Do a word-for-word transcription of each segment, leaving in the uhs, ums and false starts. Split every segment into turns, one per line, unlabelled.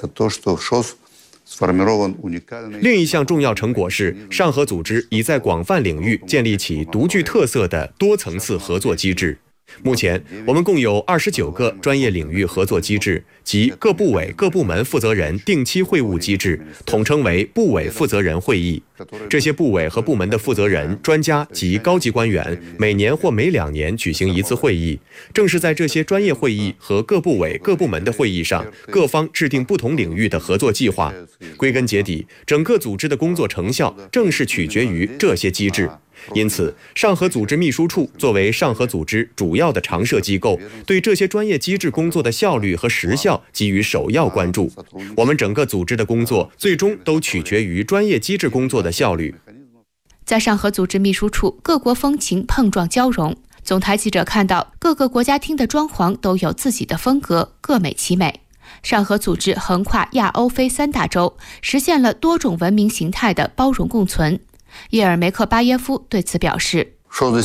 另一项重要成果是，上合组织已在广泛领域建立起独具特色的多层次合作机制。目前，我们共有二十九个专业领域合作机制及各部委各部门负责人定期会晤机制，统称为部委负责人会议。这些部委和部门的负责人、专家及高级官员每年或每两年举行一次会议。正是在这些专业会议和各部委各部门的会议上，各方制定不同领域的合作计划。归根结底，整个组织的工作成效正是取决于这些机制。因此，上合组织秘书处作为上合组织主要的常设机构，对这些专业机制工作的效率和实效给予首要关注。我们整个组织的工作最终都取决于专业机制工作的效率。
在上合组织秘书处，各国风情碰撞交融。总台记者看到，各个国家厅的装潢都有自己的风格，各美其美。上合组织横跨亚欧非三大洲，实现了多种文明形态的包容共存。叶尔梅克巴耶夫对此表示，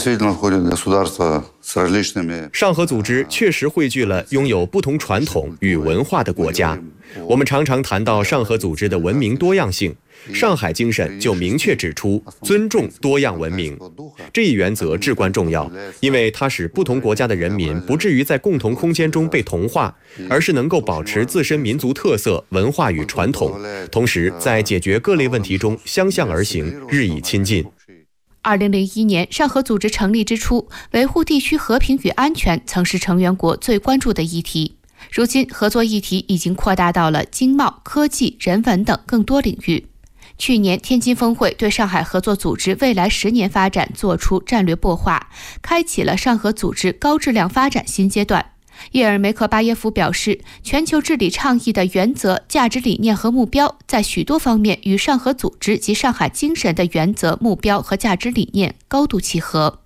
上合组织确实汇聚了拥有不同传统与文化的国家。我们常常谈到上合组织的文明多样性，上海精神就明确指出尊重多样文明。这一原则至关重要，因为它使不同国家的人民不至于在共同空间中被同化，而是能够保持自身民族特色、文化与传统，同时在解决各类问题中相向而行，日益亲近。
二零零一年，上合组织成立之初，维护地区和平与安全曾是成员国最关注的议题。如今，合作议题已经扩大到了经贸、科技、人文等更多领域。去年，天津峰会对上海合作组织未来十年发展作出战略擘画，开启了上合组织高质量发展新阶段。叶尔梅克巴耶夫表示，全球治理倡议的原则、价值理念和目标在许多方面与上合组织及上海精神的原则、目标和价值理念高度契合。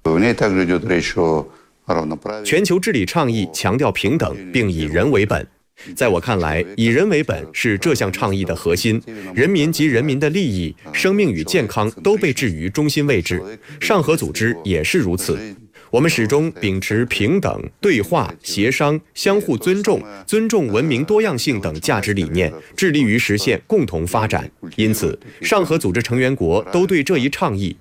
全球治理倡议强调平等，并以人为本。在我看来，以人为本是这项倡议的核心，人民及人民的利益、生命与健康都被置于中心位置。上合组织也是如此。我们始终秉持平等、对话、协商、相互尊重、尊重文明多样性等价值理念，致力于实现共同发展。因此，上合组织成员国都对这一倡议